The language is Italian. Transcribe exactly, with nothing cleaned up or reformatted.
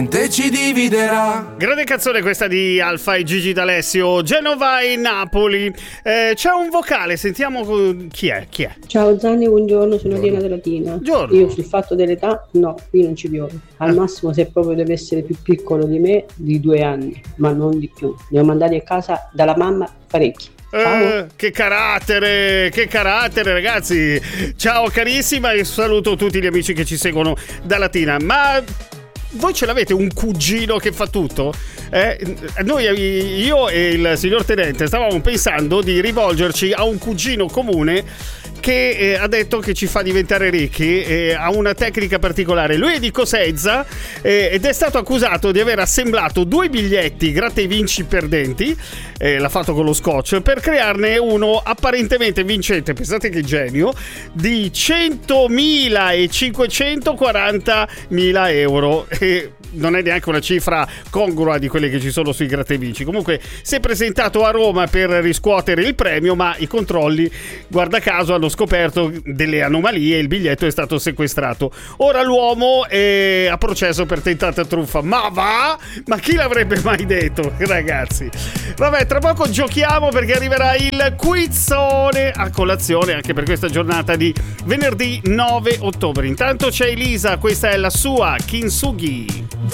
ci dividerà. Grande canzone questa di Alfa e Gigi D'Alessio. Genova e Napoli. Eh, c'è un vocale, sentiamo chi è, chi è. Ciao Zanni, buongiorno, sono Diana della Tina. Buongiorno. Io sul fatto dell'età, no, qui non ci piove. Al massimo, se proprio deve essere più piccolo di me, di due anni, ma non di più. Ne ho mandati a casa dalla mamma parecchi. Eh, che carattere, che carattere ragazzi. Ciao carissima e saluto tutti gli amici che ci seguono da Latina. Ma voi ce l'avete un cugino che fa tutto? Eh, noi, io e il signor Tenente stavamo pensando di rivolgerci a un cugino comune che eh, ha detto che ci fa diventare ricchi, eh, ha una tecnica particolare. Lui è di Cosenza eh, ed è stato accusato di aver assemblato due biglietti gratta e vinci perdenti, eh, l'ha fatto con lo scotch, per crearne uno apparentemente vincente, pensate che genio, di centomila e cinquecentoquarantamila euro. E non è neanche una cifra congrua di quelle che ci sono sui gratta e vinci. Comunque si è presentato a Roma per riscuotere il premio, ma i controlli, guarda caso, hanno scoperto delle anomalie e il biglietto è stato sequestrato. Ora l'uomo è a processo per tentata truffa. Ma va? Ma chi l'avrebbe mai detto, ragazzi? Vabbè, tra poco giochiamo perché arriverà il quizzone a colazione anche per questa giornata di venerdì nove ottobre. Intanto c'è Elisa, questa è la sua Kintsugi.